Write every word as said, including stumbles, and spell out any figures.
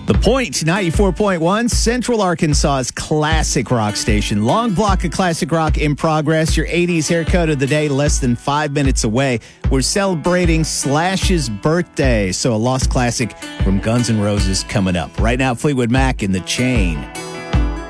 The Point, ninety-four point one, Central Arkansas's classic rock station. Long block of classic rock in progress. Your eighties haircut of the day, less than five minutes away. We're celebrating Slash's birthday, so a lost classic from Guns N' Roses coming up. Right now, Fleetwood Mac in The Chain.